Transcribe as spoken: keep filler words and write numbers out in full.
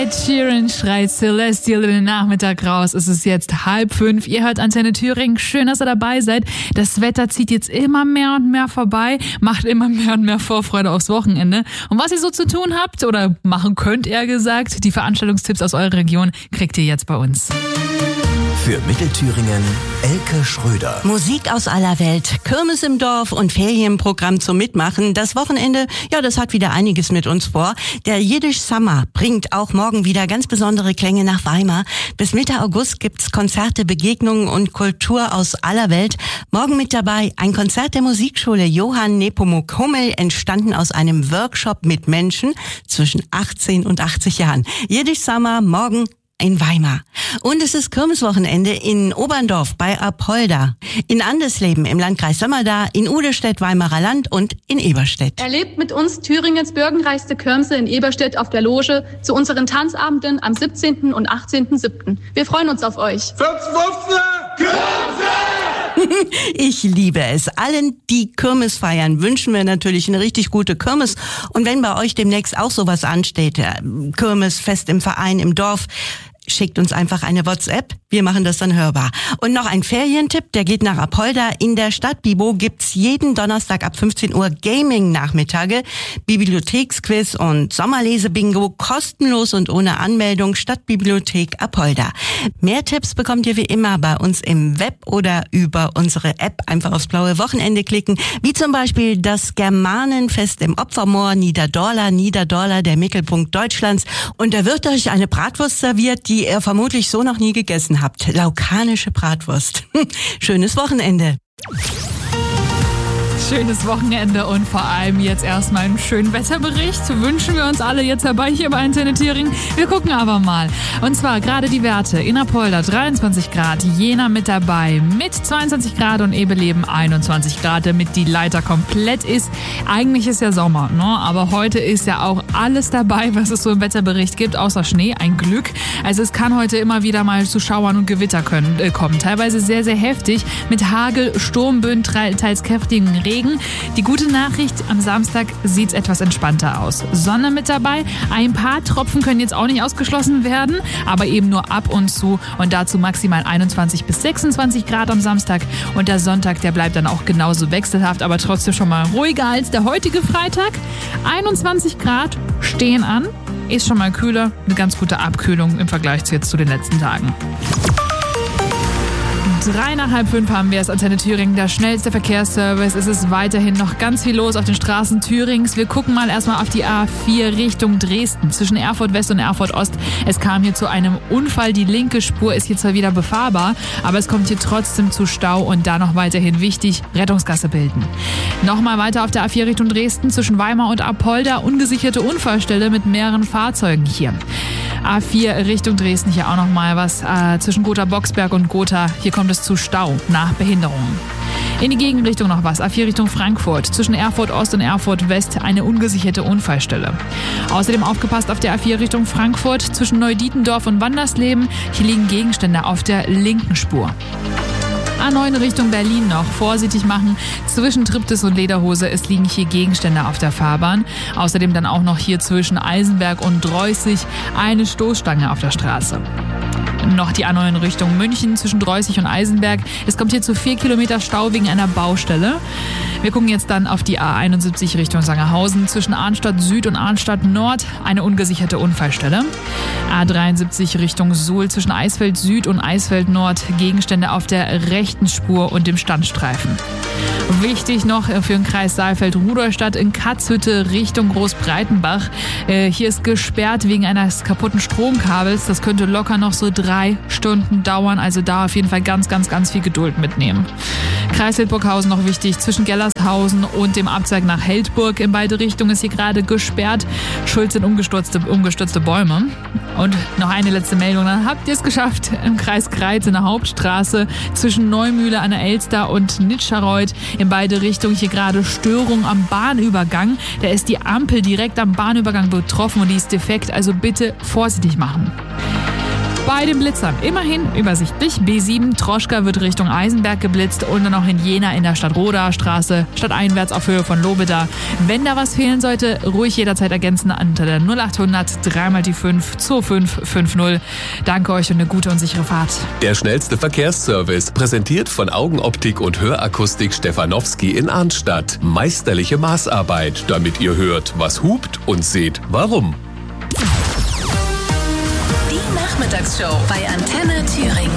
Ed Sheeran schreit Celestial in den Nachmittag raus. Es ist jetzt halb fünf. Ihr hört Antenne Thüringen. Schön, dass ihr dabei seid. Das Wetter zieht jetzt immer mehr und mehr vorbei, macht immer mehr und mehr Vorfreude aufs Wochenende. Und was ihr so zu tun habt oder machen könnt, eher gesagt, die Veranstaltungstipps aus eurer Region kriegt ihr jetzt bei uns. Für Mittelthüringen Elke Schröder. Musik aus aller Welt, Kirmes im Dorf und Ferienprogramm zum Mitmachen. Das Wochenende, ja, das hat wieder einiges mit uns vor. Der Jiddisch Summer bringt auch morgen wieder ganz besondere Klänge nach Weimar. Bis Mitte August gibt's Konzerte, Begegnungen und Kultur aus aller Welt. Morgen mit dabei ein Konzert der Musikschule Johann Nepomuk Hummel, entstanden aus einem Workshop mit Menschen zwischen achtzehn und achtzig Jahren. Jiddisch Summer morgen in Weimar. Und es ist Kirmeswochenende in Oberndorf bei Apolda, in Andersleben im Landkreis Sömmerda, in Uderstedt, Weimarer Land und in Eberstedt. Erlebt mit uns Thüringens bürgerreichste Kirmse in Eberstedt auf der Loge zu unseren Tanzabenden am siebzehnten und achtzehnten siebten Wir freuen uns auf euch. Ich liebe es. Allen, die Kirmes feiern, wünschen wir natürlich eine richtig gute Kirmes. Und wenn bei euch demnächst auch sowas ansteht, Kirmesfest im Verein, im Dorf, schickt uns einfach eine WhatsApp. Wir machen das dann hörbar. Und noch ein Ferientipp, der geht nach Apolda. In der Stadt Bibo gibt's jeden Donnerstag ab fünfzehn Uhr Gaming-Nachmittage, Bibliotheksquiz und Sommerlese-Bingo, kostenlos und ohne Anmeldung, Stadtbibliothek Apolda. Mehr Tipps bekommt ihr wie immer bei uns im Web oder über unsere App. Einfach aufs blaue Wochenende klicken, wie zum Beispiel das Germanenfest im Opfermoor, Niederdorla, Niederdorla, der Mittelpunkt Deutschlands. Und da wird euch eine Bratwurst serviert, die ihr vermutlich so noch nie gegessen habt. Laukanische Bratwurst. Schönes Wochenende. Schönes Wochenende und vor allem jetzt erstmal einen schönen Wetterbericht. Wünschen wir uns alle jetzt herbei hier bei Antenne Thüringen. Wir gucken aber mal. Und zwar gerade die Werte. In Apolda dreiundzwanzig Grad, Jena mit dabei mit zweiundzwanzig Grad und Ebeleben einundzwanzig Grad, damit die Leiter komplett ist. Eigentlich ist ja Sommer, ne? Aber heute ist ja auch alles dabei, was es so im Wetterbericht gibt, außer Schnee. Ein Glück. Also es kann heute immer wieder mal zu Schauern und Gewitter können, äh, kommen. Teilweise sehr, sehr heftig mit Hagel, Sturmböen, teils kräftigen Regen. Die gute Nachricht, am Samstag sieht's etwas entspannter aus. Sonne mit dabei, ein paar Tropfen können jetzt auch nicht ausgeschlossen werden, aber eben nur ab und zu und dazu maximal einundzwanzig bis sechsundzwanzig Grad am Samstag und der Sonntag, der bleibt dann auch genauso wechselhaft, aber trotzdem schon mal ruhiger als der heutige Freitag. einundzwanzig Grad stehen an, ist schon mal kühler, eine ganz gute Abkühlung im Vergleich zu jetzt zu den letzten Tagen. Drei nach halb fünf haben wir es, Antenne Thüringen, der schnellste Verkehrsservice. Es ist weiterhin noch ganz viel los auf den Straßen Thürings. Wir gucken mal erstmal auf die A vier Richtung Dresden, zwischen Erfurt West und Erfurt Ost. Es kam hier zu einem Unfall. Die linke Spur ist hier zwar wieder befahrbar, aber es kommt hier trotzdem zu Stau und da noch weiterhin wichtig, Rettungsgasse bilden. Nochmal weiter auf der A vier Richtung Dresden, zwischen Weimar und Apolda, ungesicherte Unfallstelle mit mehreren Fahrzeugen hier. A vier Richtung Dresden, hier auch nochmal was äh, zwischen Gotha-Boxberg und Gotha. Hier kommt es zu Stau nach Behinderungen. In die Gegenrichtung noch was. A vier Richtung Frankfurt. Zwischen Erfurt Ost und Erfurt West eine ungesicherte Unfallstelle. Außerdem aufgepasst auf der A vier Richtung Frankfurt. Zwischen Neudietendorf und Wandersleben. Hier liegen Gegenstände auf der linken Spur. A neun Richtung Berlin noch. Vorsichtig machen. Zwischen Triptis und Lederhose. Es liegen hier Gegenstände auf der Fahrbahn. Außerdem dann auch noch hier zwischen Eisenberg und Dreußig eine Stoßstange auf der Straße. Noch die A neun Richtung München zwischen Dreußig und Eisenberg. Es kommt hier zu vier Kilometer Stau wegen einer Baustelle. Wir gucken jetzt dann auf die A einundsiebzig Richtung Sangerhausen. Zwischen Arnstadt Süd und Arnstadt Nord eine ungesicherte Unfallstelle. A dreiundsiebzig Richtung Suhl zwischen Eisfeld Süd und Eisfeld Nord. Gegenstände auf der rechten Spur und dem Standstreifen. Wichtig noch für den Kreis Saalfeld-Rudolstadt in Katzhütte Richtung Großbreitenbach. Äh, hier ist gesperrt wegen eines kaputten Stromkabels. Das könnte locker noch so drei Stunden dauern. Also da auf jeden Fall ganz, ganz, ganz viel Geduld mitnehmen. Kreis Hildburghausen noch wichtig. Zwischen Gellershausen und dem Abzweig nach Heldburg in beide Richtungen ist hier gerade gesperrt. Schuld sind umgestürzte, umgestürzte Bäume. Und noch eine letzte Meldung. Dann habt ihr es geschafft. Im Kreis Greiz in der Hauptstraße zwischen Neumühle an der Elster und Nitschareuth in beide Richtungen hier gerade Störung am Bahnübergang. Da ist die Ampel direkt am Bahnübergang betroffen und die ist defekt. Also bitte vorsichtig machen. Bei den Blitzern immerhin übersichtlich. B sieben Troschka wird Richtung Eisenberg geblitzt und dann noch in Jena in der Stadtroder Straße stadteinwärts auf Höhe von Lobeda. Wenn da was fehlen sollte, ruhig jederzeit ergänzen unter der null achthundert drei mal die fünf zwei fünf fünf null. Danke euch und eine gute und sichere Fahrt. Der schnellste Verkehrsservice, präsentiert von Augenoptik und Hörakustik Stefanowski in Arnstadt. Meisterliche Maßarbeit, damit ihr hört, was hupt und seht, warum. Die Nachmittagsshow bei Antenne Thüringen.